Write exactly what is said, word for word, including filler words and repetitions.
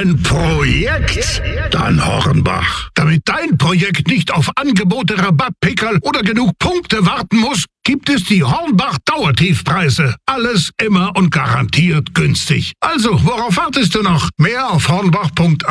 Ein Projekt? Dann Hornbach. Damit dein Projekt nicht auf Angebote, Rabattpickerl oder genug Punkte warten muss, gibt es die Hornbach Dauertiefpreise. Alles immer und garantiert günstig. Also, worauf wartest du noch? Mehr auf hornbach punkt